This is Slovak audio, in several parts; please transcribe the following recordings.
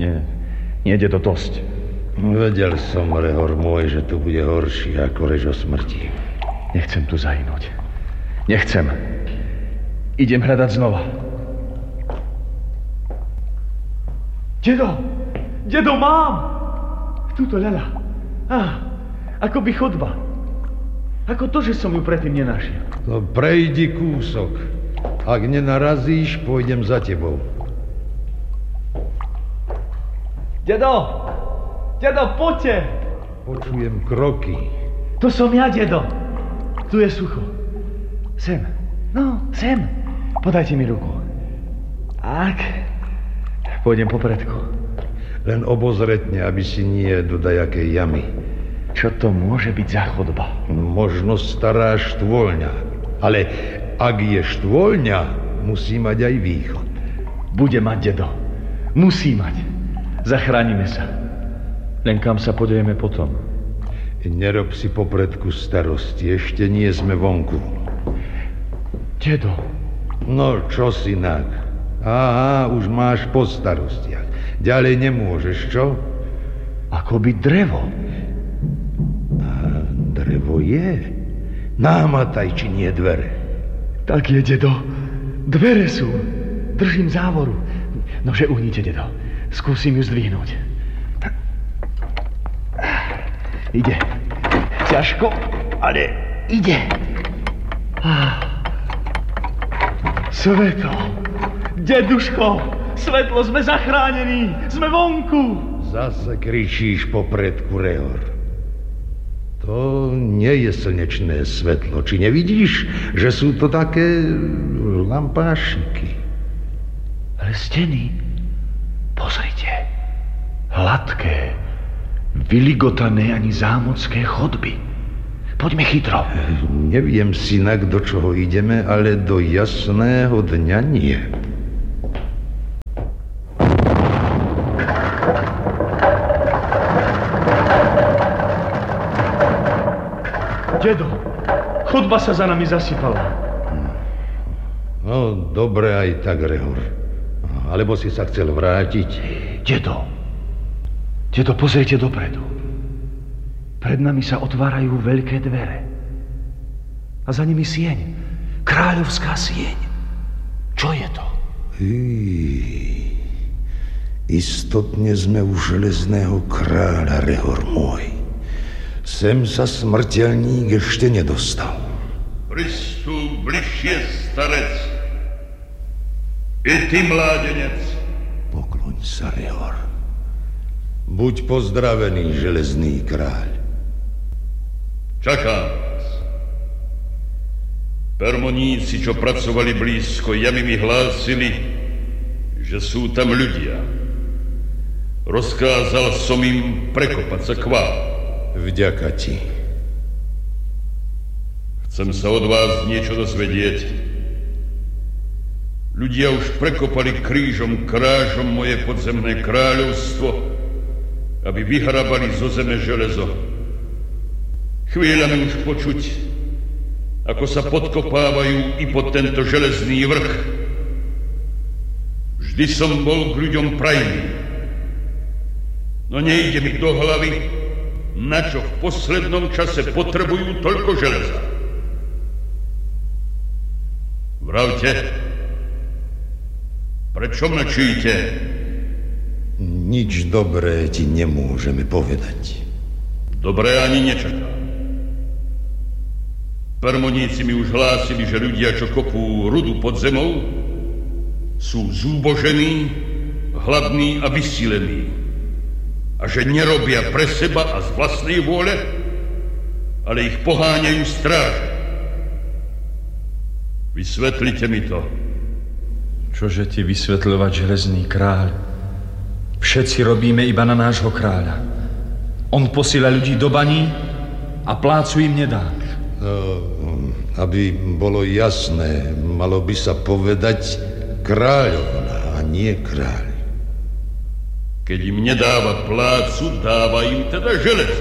Nie, dedo, dosť. Vedel som, Rehor môj, že to bude horšie ako reč o smrti. Nechcem tu zahynúť. Nechcem. Idem hľadať znova. Dedo, mám! Tuto ľaľa. Akoby chodba. Ako to, že som ju predtým nenašiel. No prejdi kúsok. Ak nenarazíš, pôjdem za tebou. Dedo, poďte! Počujem kroky. To som ja, dedo. Tu je sucho. Sem. Sem. Podajte mi ruku. Pôjdem popredku. Len obozretne, aby si nie do dajakej jamy. Čo to môže byť za chodba? Možno stará štvoľňa. Ale ak je štvoľňa, musí mať aj východ. Bude mať, dedo. Musí mať. Zachránime sa. Len kam sa podejeme potom? Nerob si popredku starosti. Ešte nie sme vonku. Dedo. No, čo synak? Už máš po starostiach. Ďalej nemôžeš, čo? Akoby drevo. Drevo je. Námataj, či nie dvere. Tak je, dedo. Dvere sú. Držím závoru. Nože uhnite, dedo. Skúsim ju zdvihnúť. Ide. Ťažko, ale ide. Svetlo. Deduško, svetlo, sme zachránení. Sme vonku. Zase kričíš popredku, Rehor. To nie je slnečné svetlo. Či nevidíš, že sú to také lampášiky? Ale steny, pozrite, hladké, vyligotané ani zámocké chodby. Poďme chytro. Neviem, synak, do čoho ideme, ale do jasného dňa nie. Dedo, chodba sa za nami zasypala. No, dobre aj tak, Rehor. Alebo si sa chcel vrátiť? Dedo, pozrite dopredu. Pred nami sa otvárajú veľké dvere. A za nimi sieň. Kráľovská sieň. Čo je to? Istotne sme u železného kráľa, Rehor môj. Sem sa smrteľník ešte nedostal. Pristup bližšie, starec. I ty, mládenec. Pokloň sa, Rehor. Buď pozdravený, železný kráľ. Čakám vás. Permoníci, čo pracovali blízko jamy, mi hlásili, že sú tam ľudia. Rozkázal som im prekopať sa k vám. Vďaka ti. Chcem sa od vás niečo dozvedieť. Ľudia už prekopali krížom krážom moje podzemné kráľovstvo, aby vyhrabali zo zeme železo. Chvíľami už počuť, ako sa podkopávajú i pod tento železný vrch. Vždy som bol k ľuďom prajný. No nejde mi do hlavy, na čo v poslednom čase potrebujú toľko železa. Vravte, prečo mlčíte? Nič dobré ti nemôžeme povedať. Dobré ani nečakám. Permoníci mi už hlásili, že ľudia, čo kopú rudu pod zemou, sú zúbožení, hladní a vysílení. A že nerobia pre seba a z vlastnej vôle, ale ich poháňajú stráže. Vysvetlite mi to. Čože ti vysvetľovať, železný kráľ? Všetci robíme iba na nášho kráľa. On posíla ľudí do baní a plácu im nedá. Aby bolo jasné, malo by sa povedať kráľovna a nie kráľ. Keď im nedáva plácu, dáva im teda železo.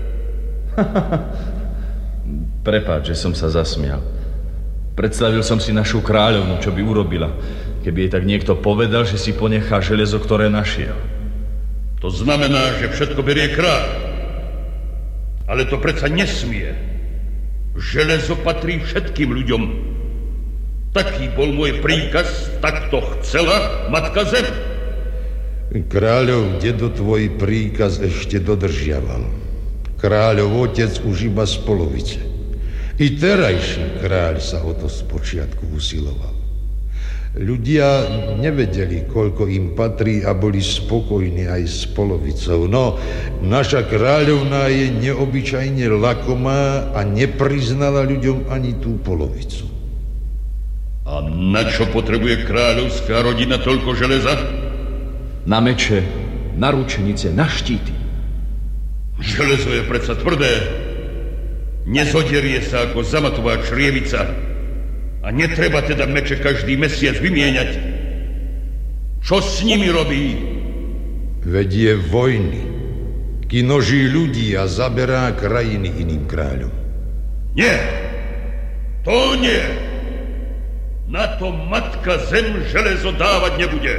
Prepáč, že som sa zasmial. Predstavil som si našu kráľovnu, čo by urobila, keby jej tak niekto povedal, že si ponechá železo, ktoré našiel. To znamená, že všetko berie kráľ. Ale to predsa nesmie. Železo patrí všetkým ľuďom. Taký bol môj príkaz, tak to chcela Matka Zem. Kráľov dedo tvoj príkaz ešte dodržiaval. Kráľov otec už iba z polovice. I terajší kráľ sa o to spočiatku usiloval. Ľudia nevedeli, koľko im patrí a boli spokojní aj s polovicou. No, naša kráľovná je neobyčajne lakomá a nepriznala ľuďom ani tú polovicu. A na čo potrebuje kráľovská rodina toľko železa? Na meče, na ručenice, na štíty. Železo je predsa tvrdé. Nezoderie sa ako zamatová črievica. A netreba teda meče každý mesiac vymieňať. Čo s nimi robí? Vedie vojny, kinoží ľudí a zaberá krajiny iným kráľom. Nie, to nie. Na to Matka Zem železo dávať nebude.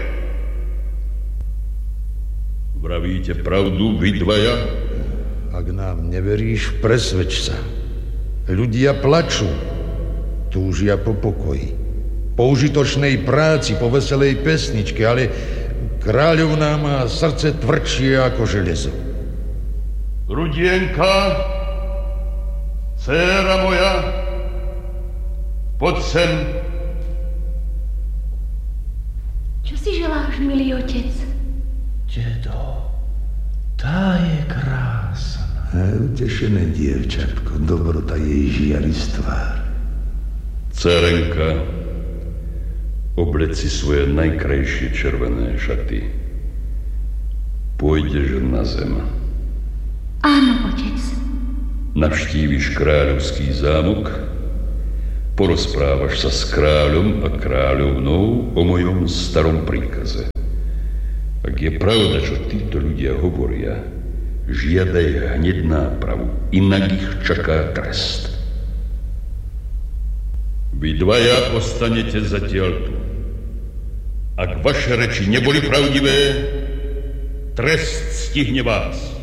Vravíte pravdu, vy dvaja? Ak nám neveríš, presvedč sa. Ľudia plačú. Túžia po pokoji, po užitočnej práci, po veselej pesničke, ale kráľovná má srdce tvrdšie ako železo. Rudienka, dcéra moja, poď sem. Čo si želáš, milý otec? Dedo, tá je krásna. Utešené dievčatko, dobrota jej žiaristvá. Dcerenka, obleď si svoje najkrajšie červené šaty. Pôjdeš na zem. Áno, otec. Navštíviš kráľovský zámok, porozprávaš sa s kráľom a kráľovnou o mojom starom príkaze. Ak je pravda, čo títo ľudia hovoria, žiadaj hneď nápravu, inak ich čaká trest. Vy dvaja ostanete zatiaľ tu. Ak vaše reči neboli pravdivé, trest stihne vás.